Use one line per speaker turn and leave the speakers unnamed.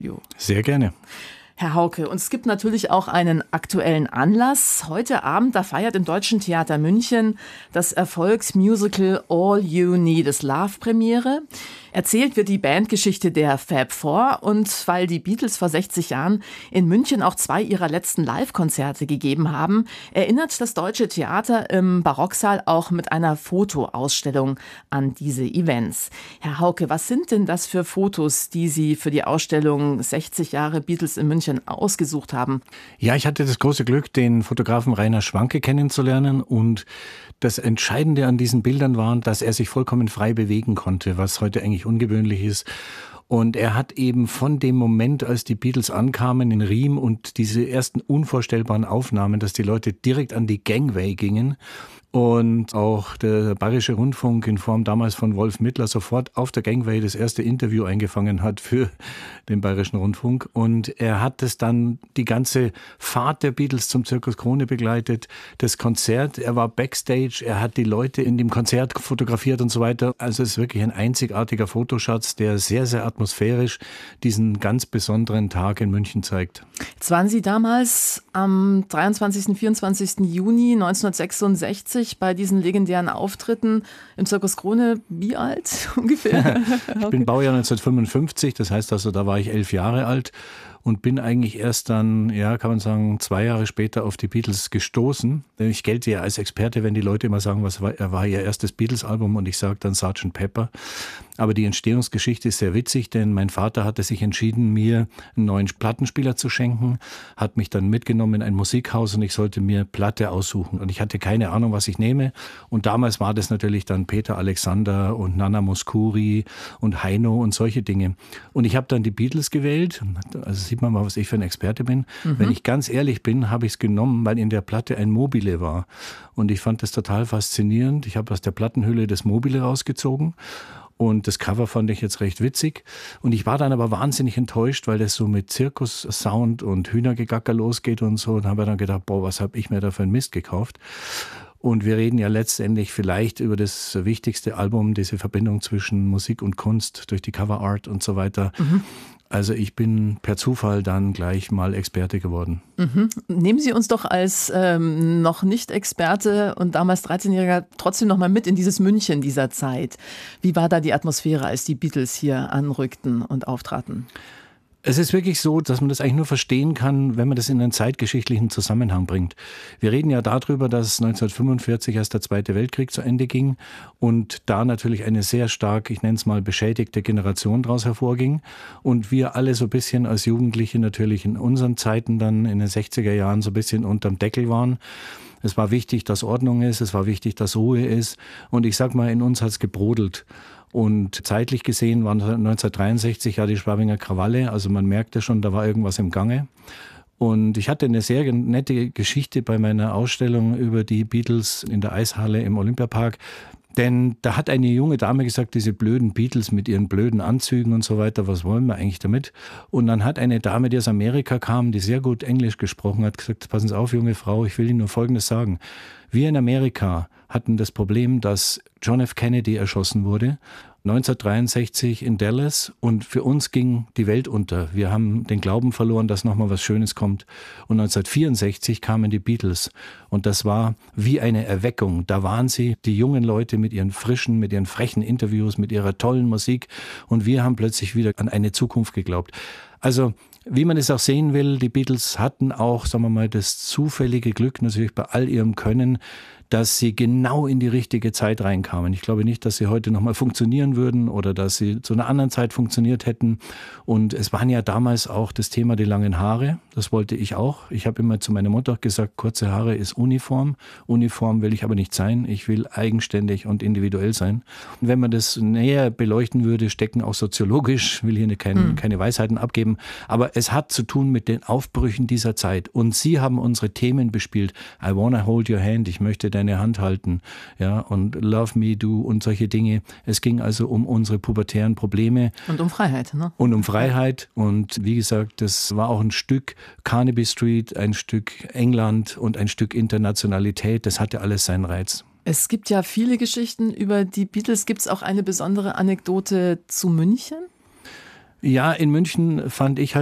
Jo.
Sehr gerne.
Herr Hauke, und es gibt natürlich auch einen aktuellen Anlass. Heute Abend, da feiert im Deutschen Theater München das Erfolgsmusical All You Need Is Love Premiere. Erzählt wird die Bandgeschichte der Fab Four, und weil die Beatles vor 60 Jahren in München auch 2 ihrer letzten Live-Konzerte gegeben haben, erinnert das Deutsche Theater im Barocksaal auch mit einer Fotoausstellung an diese Events. Herr Hauke, was sind denn das für Fotos, die Sie für die Ausstellung 60 Jahre Beatles in München ausgesucht haben?
Ja, ich hatte das große Glück, den Fotografen Rainer Schwanke kennenzulernen, und das Entscheidende an diesen Bildern war, dass er sich vollkommen frei bewegen konnte, was heute eigentlich ungewöhnlich ist. Und er hat eben von dem Moment, als die Beatles ankamen in Riem und diese ersten unvorstellbaren Aufnahmen, dass die Leute direkt an die Gangway gingen, und auch der Bayerische Rundfunk in Form damals von Wolf Mittler sofort auf der Gangway das erste Interview eingefangen hat für den Bayerischen Rundfunk. Und er hat es dann die ganze Fahrt der Beatles zum Zirkus Krone begleitet, das Konzert, er war Backstage, er hat die Leute in dem Konzert fotografiert und so weiter. Also es ist wirklich ein einzigartiger Fotoschatz, der sehr, sehr atmosphärisch diesen ganz besonderen Tag in München zeigt.
Jetzt waren Sie damals am 23. 24. Juni 1966 bei diesen legendären Auftritten im Zirkus Krone wie alt ungefähr?
Ich bin Baujahr 1955, das heißt also, da war ich 11 Jahre alt und bin eigentlich erst dann, ja, kann man sagen, 2 Jahre später auf die Beatles gestoßen. Ich gelte ja als Experte, wenn die Leute immer sagen, was war ihr erstes Beatles-Album, und ich sage dann Sgt. Pepper. Aber die Entstehungsgeschichte ist sehr witzig, denn mein Vater hatte sich entschieden, mir einen neuen Plattenspieler zu schenken, hat mich dann mitgenommen in ein Musikhaus und ich sollte mir Platte aussuchen. Und ich hatte keine Ahnung, was ich nehme. Und damals war das natürlich dann Peter Alexander und Nana Mouskouri und Heino und solche Dinge. Und ich habe dann die Beatles gewählt. Also sieht man mal, was ich für ein Experte bin. Wenn ich ganz ehrlich bin, habe ich es genommen, weil in der Platte ein Mobile war. Und ich fand das total faszinierend. Ich habe aus der Plattenhülle das Mobile rausgezogen. Und das Cover fand ich jetzt recht witzig. Und ich war dann aber wahnsinnig enttäuscht, weil das so mit Zirkus-Sound und Hühnergegacker losgeht und so. Und habe dann gedacht, boah, was habe ich mir da für einen Mist gekauft? Und wir reden ja letztendlich vielleicht über das wichtigste Album, diese Verbindung zwischen Musik und Kunst durch die Coverart und so weiter. Also ich bin per Zufall dann gleich mal Experte geworden.
Nehmen Sie uns doch als noch nicht Experte und damals 13-Jähriger trotzdem noch mal mit in dieses München dieser Zeit. Wie war da die Atmosphäre, als die Beatles hier anrückten und auftraten?
Es ist wirklich so, dass man das eigentlich nur verstehen kann, wenn man das in einen zeitgeschichtlichen Zusammenhang bringt. Wir reden ja darüber, dass 1945 erst der Zweite Weltkrieg zu Ende ging und da natürlich eine sehr stark, ich nenne es mal, beschädigte Generation daraus hervorging. Und wir alle so ein bisschen als Jugendliche natürlich in unseren Zeiten dann in den 60er Jahren so ein bisschen unterm Deckel waren. Es war wichtig, dass Ordnung ist, es war wichtig, dass Ruhe ist. Und ich sag mal, in uns hat es gebrodelt. Und zeitlich gesehen waren 1963 ja die Schwabinger Krawalle, also man merkte schon, da war irgendwas im Gange. Und ich hatte eine sehr nette Geschichte bei meiner Ausstellung über die Beatles in der Eishalle im Olympiapark. Denn da hat eine junge Dame gesagt, diese blöden Beatles mit ihren blöden Anzügen und so weiter, was wollen wir eigentlich damit? Und dann hat eine Dame, die aus Amerika kam, die sehr gut Englisch gesprochen hat, gesagt, passen Sie auf, junge Frau, ich will Ihnen nur Folgendes sagen. Wir in Amerika hatten das Problem, dass John F. Kennedy erschossen wurde, 1963 in Dallas, und für uns ging die Welt unter. Wir haben den Glauben verloren, dass nochmal was Schönes kommt. Und 1964 kamen die Beatles und das war wie eine Erweckung. Da waren sie, die jungen Leute mit ihren frischen, mit ihren frechen Interviews, mit ihrer tollen Musik, und wir haben plötzlich wieder an eine Zukunft geglaubt. Also wie man es auch sehen will, die Beatles hatten auch, sagen wir mal, das zufällige Glück natürlich bei all ihrem Können, dass sie genau in die richtige Zeit reinkamen. Ich glaube nicht, dass sie heute nochmal funktionieren würden oder dass sie zu einer anderen Zeit funktioniert hätten. Und es waren ja damals auch das Thema die langen Haare. Das wollte ich auch. Ich habe immer zu meiner Mutter gesagt, kurze Haare ist Uniform. Uniform will ich aber nicht sein. Ich will eigenständig und individuell sein. Und wenn man das näher beleuchten würde, stecken auch soziologisch, will hier keine Weisheiten abgeben, aber es hat zu tun mit den Aufbrüchen dieser Zeit. Und sie haben unsere Themen bespielt. I wanna hold your hand. Ich möchte deine Hand halten, ja, und Love Me Do und solche Dinge. Es ging also um unsere pubertären Probleme.
Und um Freiheit, ne?
Und um Freiheit. Und wie gesagt, das war auch ein Stück Carnaby Street, ein Stück England und ein Stück Internationalität. Das hatte alles seinen Reiz.
Es gibt ja viele Geschichten über die Beatles. Gibt es auch eine besondere Anekdote zu München?
Ja, in München fand ich